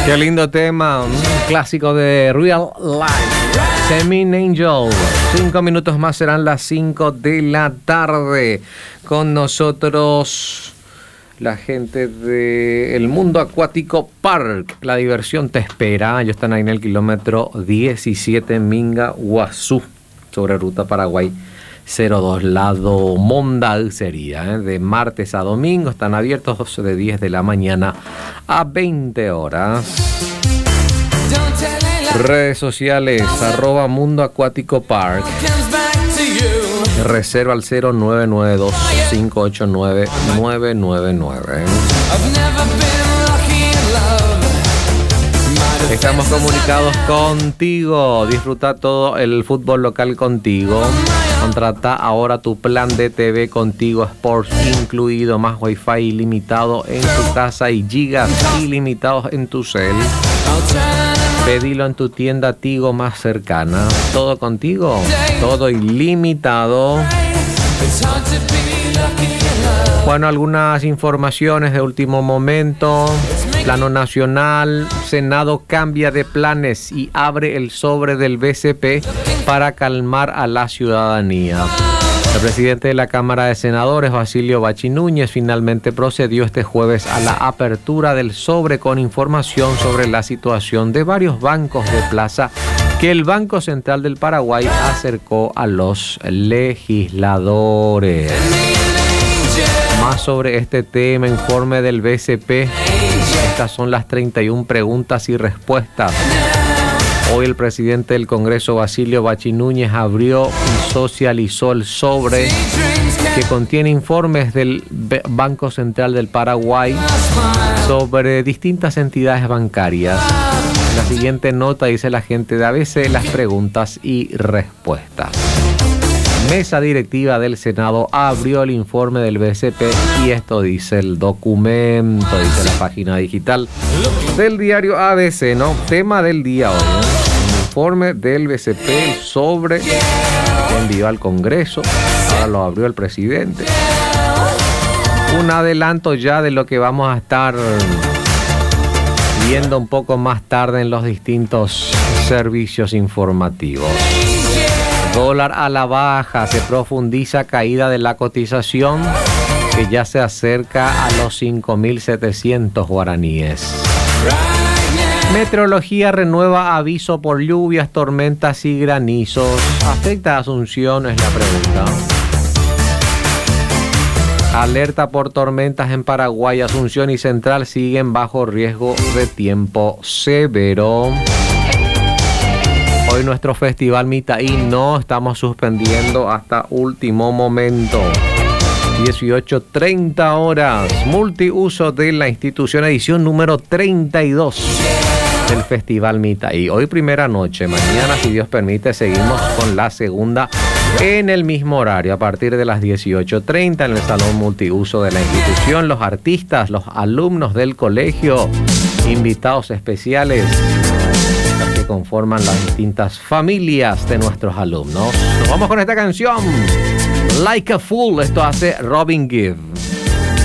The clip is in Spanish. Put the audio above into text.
Qué lindo tema, un clásico de Real Life. Semin Angel. 5 minutos más serán las 5 de la tarde. Con nosotros la gente del Mundo Acuático Park. La diversión te espera. Ellos están ahí en el kilómetro 17 Minga, Guazú, sobre ruta Paraguay 02, lado Mondal sería, de martes a domingo. Están abiertos de 10 de la mañana a 20 horas. Redes sociales, @ Mundo Acuático Park. Reserva al 0992-589-999. Estamos comunicados contigo. Disfruta todo el fútbol local contigo. Contrata ahora tu plan de TV Contigo Sports incluido, más wifi ilimitado en tu casa y gigas ilimitados en tu cel. Pedilo en tu tienda Tigo más cercana. Todo contigo, todo ilimitado. Bueno, algunas informaciones de último momento. Plano nacional, Senado cambia de planes y abre el sobre del BCP para calmar a la ciudadanía. El presidente de la Cámara de Senadores, Basilio Bachi Núñez, finalmente procedió este jueves a la apertura del sobre con información sobre la situación de varios bancos de plaza que el Banco Central del Paraguay acercó a los legisladores. Más sobre este tema, informe del BCP. Estas son las 31 preguntas y respuestas. Hoy el presidente del Congreso, Basilio Bachi Núñez, abrió y socializó el sobre que contiene informes del Banco Central del Paraguay sobre distintas entidades bancarias. En la siguiente nota dice la gente de ABC, las preguntas y respuestas. Mesa directiva del Senado abrió el informe del BCP y esto dice el documento, dice la página digital del diario ABC, ¿no? Tema del día hoy, ¿no? El informe del BCP sobre que envió al Congreso, ahora lo abrió el presidente. Un adelanto ya de lo que vamos a estar viendo un poco más tarde en los distintos servicios informativos. Dólar a la baja, se profundiza caída de la cotización que ya se acerca a los 5.700 guaraníes. Meteorología renueva aviso por lluvias, tormentas y granizos. ¿Afecta a Asunción? Es la pregunta. Alerta por tormentas en Paraguay, Asunción y Central siguen bajo riesgo de tiempo severo. Hoy nuestro festival Mitaí no estamos suspendiendo hasta último momento. 18:30 horas. Multiuso de la institución, edición número 32 del festival Mitaí. Hoy primera noche, mañana si Dios permite seguimos con la segunda en el mismo horario a partir de las 18:30 en el salón multiuso de la institución. Los artistas, los alumnos del colegio, invitados especiales que conforman las distintas familias de nuestros alumnos. Nos vamos con esta canción, Like a Fool. Esto hace Robin Gibb.